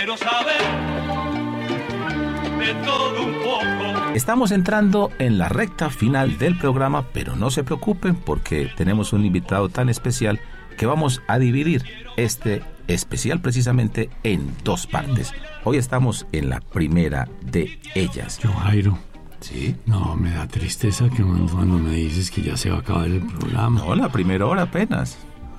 quiero saber de todo un poco. Estamos entrando en la recta final del programa, pero no se preocupen porque tenemos un invitado tan especial que vamos a dividir este especial precisamente en dos partes. Hoy estamos en la primera de ellas. Yo, Jairo. ¿Sí? No, me da tristeza que cuando me dices que ya se va a acabar el programa. No, la primera hora apenas.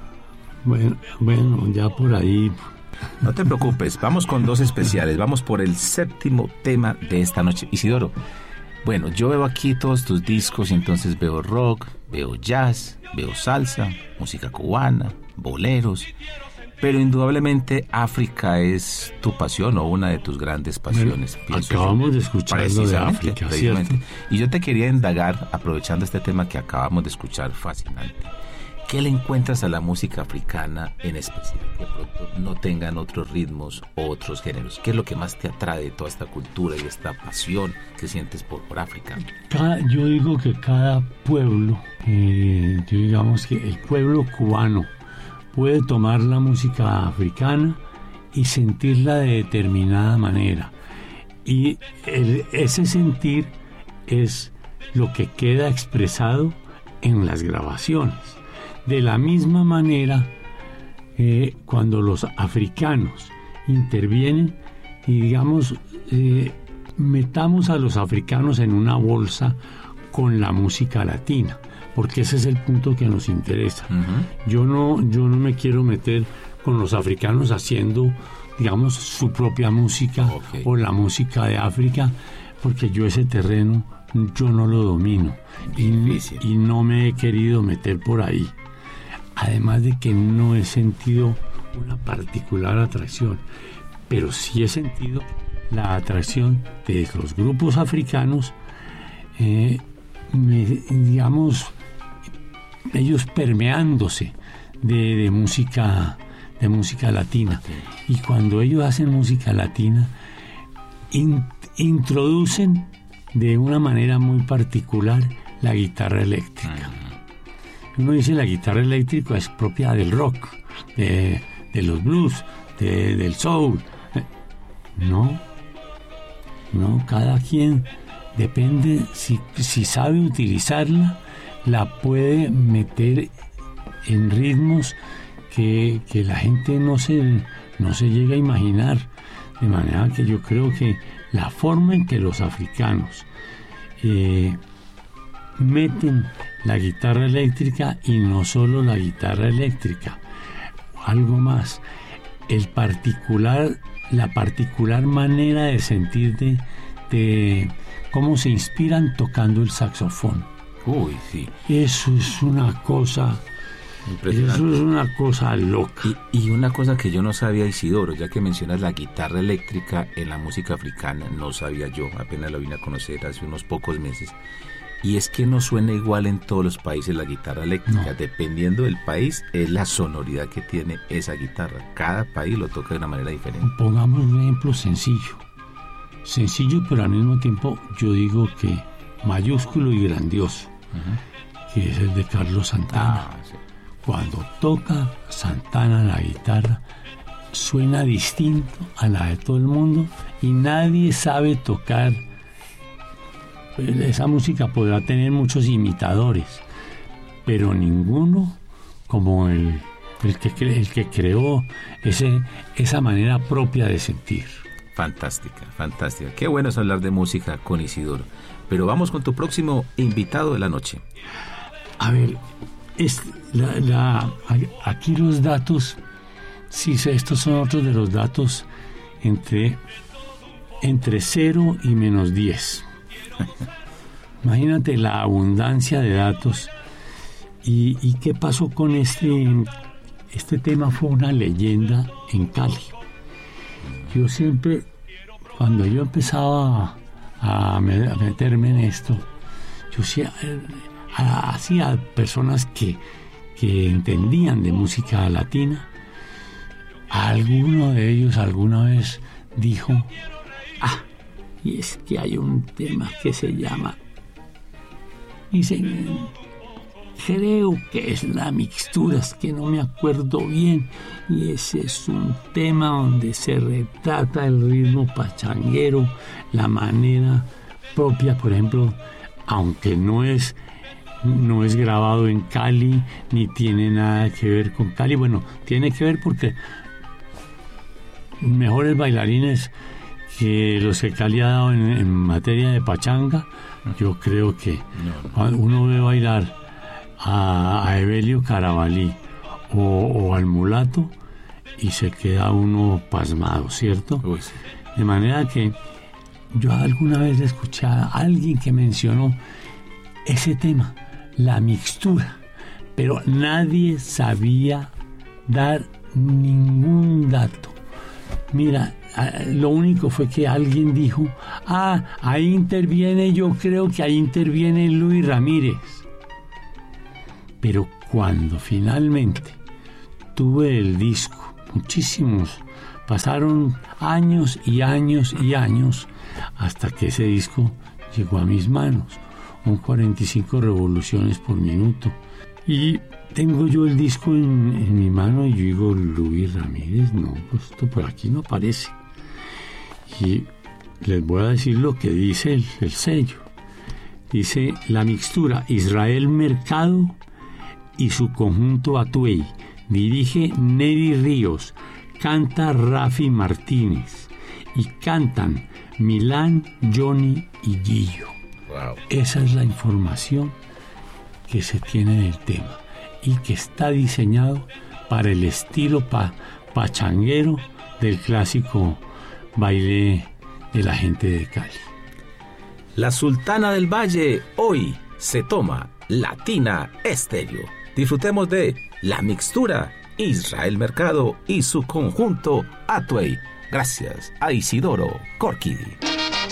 Bueno, ya por ahí. No te preocupes, vamos con dos especiales. Vamos por el séptimo tema de esta noche. Isidoro, bueno, yo veo aquí todos tus discos y entonces veo rock, veo jazz, veo salsa, música cubana, boleros. Pero indudablemente África es tu pasión o una de tus grandes pasiones. Bueno, acabamos de escuchar lo de África, ¿cierto? Y yo te quería indagar, aprovechando este tema que acabamos de escuchar, fascinante. ¿Qué le encuentras a la música africana en especial? Que pronto no tengan otros ritmos o otros géneros. ¿Qué es lo que más te atrae de toda esta cultura y esta pasión que sientes por África? Yo digo que cada pueblo, digamos que el pueblo cubano, puede tomar la música africana y sentirla de determinada manera. Y ese sentir es lo que queda expresado en las grabaciones. De la misma manera, cuando los africanos intervienen y digamos, metamos a los africanos en una bolsa con la música latina, porque ese es el punto que nos interesa. Uh-huh. Yo no me quiero meter con los africanos haciendo, digamos, su propia música, okay, o la música de África, porque yo ese terreno yo no lo domino y no me he querido meter por ahí. Además de que no he sentido una particular atracción, pero sí he sentido la atracción de los grupos africanos, digamos, ellos permeándose de música latina. Y cuando ellos hacen música latina, introducen de una manera muy particular la guitarra eléctrica. Uno dice la guitarra eléctrica es propia del rock, de los blues, del soul. No, cada quien depende, si sabe utilizarla, la puede meter en ritmos que la gente no se llega a imaginar. De manera que yo creo que la forma en que los africanos meten la guitarra eléctrica, y no solo la guitarra eléctrica, algo más, la particular manera de sentir de cómo se inspiran tocando el saxofón. Uy, sí. Eso es una cosa impresionante. Eso es una cosa loca. Y una cosa que yo no sabía, Isidoro, ya que mencionas la guitarra eléctrica en la música africana, no sabía yo, apenas la vine a conocer hace unos pocos meses. Y es que no suena igual en todos los países la guitarra eléctrica. No. Dependiendo del país, es la sonoridad que tiene esa guitarra. Cada país lo toca de una manera diferente. Pongamos un ejemplo sencillo, pero al mismo tiempo yo digo que mayúsculo y grandioso, uh-huh, que es el de Carlos Santana. Sí. Cuando toca Santana la guitarra, suena distinto a la de todo el mundo y nadie sabe tocar. Esa música podrá tener muchos imitadores, pero ninguno como el que creó esa manera propia de sentir. Fantástica. Qué bueno es hablar de música con Isidoro. Pero vamos con tu próximo invitado de la noche. A ver, aquí los datos, sí, estos son otros de los datos entre 0 y menos 10. Imagínate la abundancia de datos. ¿Y qué pasó con este tema? Fue una leyenda en Cali. Yo siempre, cuando yo empezaba a meterme en esto, yo hacía personas que entendían de música latina. Alguno de ellos alguna vez dijo: y es que hay un tema que se llama, creo que es La Mixtura, es que no me acuerdo bien, y ese es un tema donde se retrata el ritmo pachanguero, la manera propia, por ejemplo, aunque no es grabado en Cali, ni tiene nada que ver con Cali. Bueno, tiene que ver porque mejores bailarines que los que Cali ha dado en materia de pachanga, yo creo que uno ve bailar a Evelio Carabalí o al Mulato y se queda uno pasmado, ¿cierto? Uy, sí. De manera que yo alguna vez escuché a alguien que mencionó ese tema, La Mixtura, pero nadie sabía dar ningún dato. Mira, lo único fue que alguien dijo, ahí interviene, yo creo que ahí interviene Luis Ramírez. Pero cuando finalmente tuve el disco, muchísimos, pasaron años y años y años hasta que ese disco llegó a mis manos, un 45 revoluciones por minuto. Y tengo yo el disco en mi mano y yo digo, Luis Ramírez, no, pues esto por aquí no aparece. Y les voy a decir lo que dice el sello. Dice, La Mixtura, Israel Mercado y su conjunto Atuey. Dirige Neri Ríos, canta Rafi Martínez y cantan Milán, Johnny y Gillo. Wow. Esa es la información que se tiene del tema y que está diseñado para el estilo pachanguero del clásico baile de la gente de Cali. La Sultana del Valle hoy se toma Latina Estéreo. Disfrutemos de La Mixtura, Israel Mercado y su conjunto Atuey. Gracias a Isidoro Corquidi.